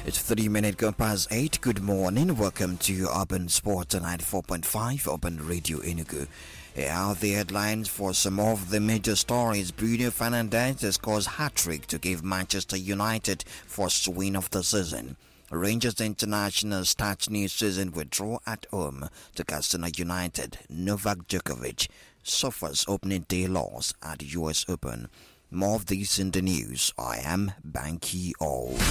It's 3 minutes go past 8. Good morning. Welcome to Urban Sports 94.5 Urban Radio Enugu. Here are the headlines for some of the major stories. Bruno Fernandes scores hat-trick to give Manchester United first win of the season. Rangers International starts new season with draw at home to Katsina United. Novak Djokovic suffers opening day loss at US Open. More of these in the news. I am Banky O.